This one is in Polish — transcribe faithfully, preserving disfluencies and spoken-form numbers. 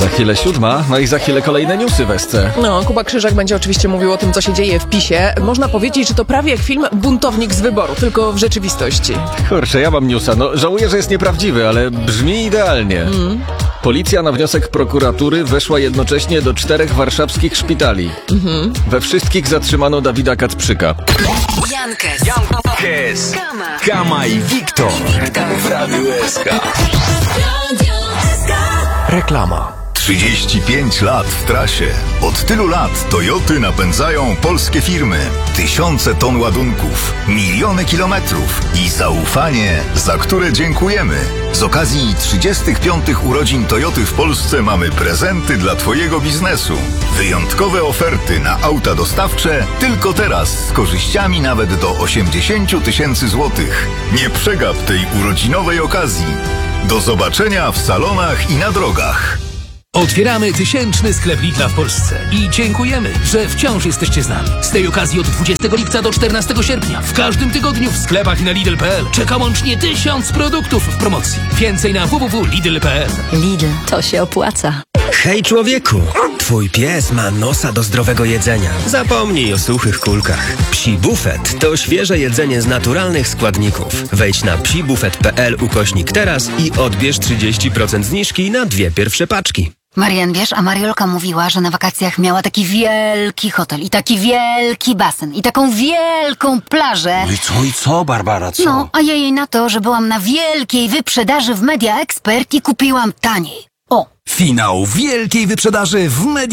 Za chwilę siódma, no i za chwilę kolejne newsy w S C. No, Kuba Krzyżak będzie oczywiście mówił o tym, co się dzieje w PiSie. Można powiedzieć, że to prawie jak film Buntownik z wyboru, tylko w rzeczywistości. Kurczę, ja mam newsa. No, żałuję, że jest nieprawdziwy, ale brzmi idealnie. Mm. Policja na wniosek prokuratury weszła jednocześnie do czterech warszawskich szpitali. Mm-hmm. We wszystkich zatrzymano Dawida Kacprzyka. Jankes, Jankes, Kama, Kama i Wiktor w Radiu S K. Reklama. trzydzieści pięć lat w trasie. Od tylu lat Toyoty napędzają polskie firmy. Tysiące ton ładunków, miliony kilometrów i zaufanie, za które dziękujemy. Z okazji trzydziestych piątych urodzin Toyoty w Polsce mamy prezenty dla Twojego biznesu. Wyjątkowe oferty na auta dostawcze tylko teraz z korzyściami nawet do osiemdziesiąt tysięcy złotych. Nie przegap tej urodzinowej okazji. Do zobaczenia w salonach i na drogach. Otwieramy tysięczny sklep Lidla w Polsce i dziękujemy, że wciąż jesteście z nami. Z tej okazji od dwudziestego lipca do czternastego sierpnia w każdym tygodniu w sklepach i na Lidl kropka p l czeka łącznie tysiąc produktów w promocji. Więcej na w w w kropka lidl kropka p l. Lidl, to się opłaca. Hej człowieku, twój pies ma nosa do zdrowego jedzenia. Zapomnij o suchych kulkach. Psi Bufet to świeże jedzenie z naturalnych składników. Wejdź na psibufet kropka p l ukośnik teraz i odbierz trzydzieści procent zniżki na dwie pierwsze paczki. Marian, wiesz, a Mariolka mówiła, że na wakacjach miała taki wielki hotel i taki wielki basen i taką wielką plażę. I co, i co, Barbara, co? No, a ja jej na to, że byłam na wielkiej wyprzedaży w Media Expert i kupiłam taniej. O! Finał wielkiej wyprzedaży w Media